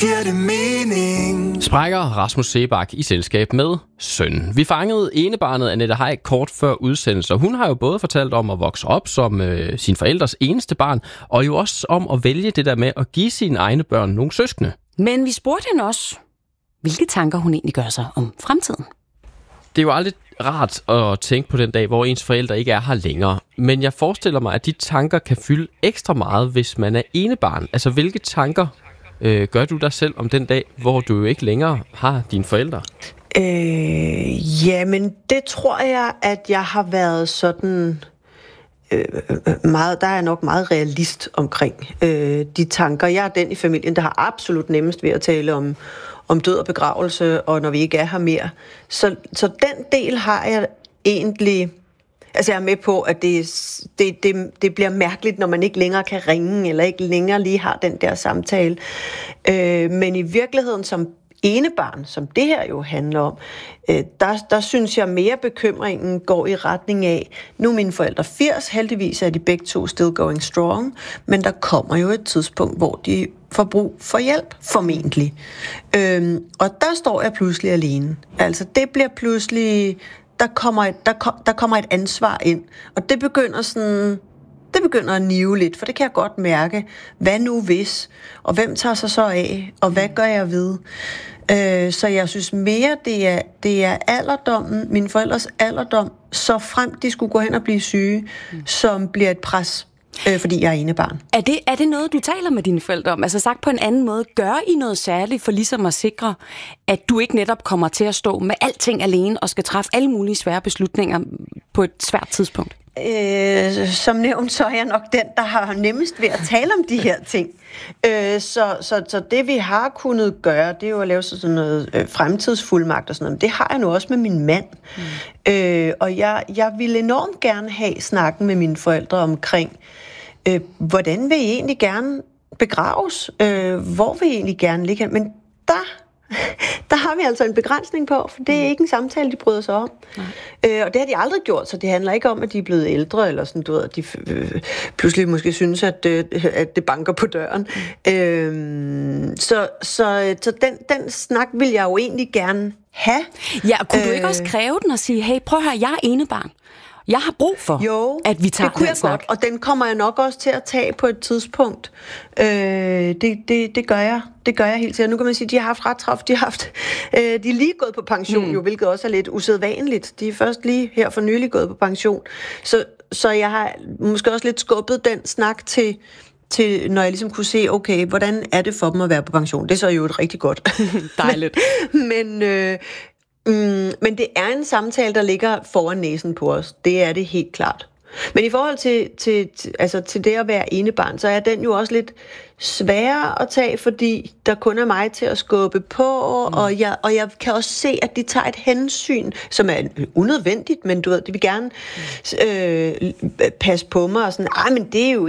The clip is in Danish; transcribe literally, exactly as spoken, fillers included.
giver det mening. Sprækker Rasmus Seebach i selskab med søn. Vi fangede enebarnet Annette Heick kort før udsendelse. Hun har jo både fortalt om at vokse op som øh, sin forældres eneste barn, og jo også om at vælge det der med at give sine egne børn nogle søskende. Men vi spurgte hende også, hvilke tanker hun egentlig gør sig om fremtiden. Det er jo aldrig rart at tænke på den dag, hvor ens forældre ikke er her længere. Men jeg forestiller mig, at de tanker kan fylde ekstra meget, hvis man er enebarn. Altså, hvilke tanker øh, gør du dig selv om den dag, hvor du jo ikke længere har dine forældre? Øh, jamen, det tror jeg, at jeg har været sådan... Øh, meget, der er jeg nok meget realist omkring øh, de tanker. Jeg er den i familien, der har absolut nemmest ved at tale om, om død og begravelse, og når vi ikke er her mere. Så, så den del har jeg egentlig... Altså jeg er med på, at det, det, det, det bliver mærkeligt, når man ikke længere kan ringe, eller ikke længere lige har den der samtale. Øh, men i virkeligheden som enebarn, som det her jo handler om, øh, der, der synes jeg mere bekymringen går i retning af, nu er mine forældre firs, heldigvis er de begge to still going strong, men der kommer jo et tidspunkt, hvor de får brug for hjælp, formentlig. Øh, og der står jeg pludselig alene. Altså det bliver pludselig... Der kommer, et, der, kom, der kommer et ansvar ind, og det begynder sådan, det begynder at nive lidt, for det kan jeg godt mærke. Hvad nu hvis? Og hvem tager sig så af? Og hvad gør jeg ved? Øh, så jeg synes mere, det er, det er alderdommen, mine forældres alderdom, så frem de skulle gå hen og blive syge, mm. som bliver et pres. Øh, fordi jeg er enebarn. Er det, er det noget, du taler med dine forældre om? Altså sagt på en anden måde, gør I noget særligt for ligesom at sikre, at du ikke netop kommer til at stå med alting alene og skal træffe alle mulige svære beslutninger på et svært tidspunkt? Øh, som nævnt, så er jeg nok den, der har nemmest ved at tale om de her ting. Øh, så, så, så det vi har kunnet gøre, det er jo at lave sådan noget øh, fremtidsfuldmagt og sådan noget. Det har jeg nu også med min mand. Mm. Øh, og jeg, jeg ville enormt gerne have snakken med mine forældre omkring, øh, hvordan vil I egentlig gerne begraves? Øh, hvor vil I egentlig gerne ligge hen? Men der... Der har vi altså en begrænsning på, for det er ikke en samtale, de bryder sig om. Øh, og det har de aldrig gjort, så det handler ikke om, at de er blevet ældre, eller sådan, du ved, at de øh, pludselig måske synes, at, øh, at det banker på døren. Mm. Øh, så så, så den, den snak vil jeg jo egentlig gerne have. Ja, og kunne øh, du ikke også kræve den og sige, hey, prøv at høre, jeg er enebarn. Jeg har brug for, jo, at vi tager det kunne den jeg snak. Godt, og den kommer jeg nok også til at tage på et tidspunkt. Øh, det, det, det gør jeg. Det gør jeg helt sikkert. Nu kan man sige, at de har haft ret travlt. De har haft, øh, de er lige gået på pension, mm. jo, hvilket også er lidt usædvanligt. De er først lige her for nylig gået på pension. Så, så jeg har måske også lidt skubbet den snak til, til, når jeg ligesom kunne se, okay, hvordan er det for dem at være på pension? Det er så jo et rigtig godt. Dejligt. men... men øh, Mm, men det er en samtale, der ligger foran næsen på os. Det er det helt klart. Men i forhold til, til, til, altså til det at være enebarn, så er den jo også lidt sværere at tage, fordi der kun er mig til at skubbe på, mm. og, jeg, og jeg kan også se, at de tager et hensyn, som er unødvendigt, men du ved, de vil gerne øh, passe på mig, og sådan, ej, men det er jo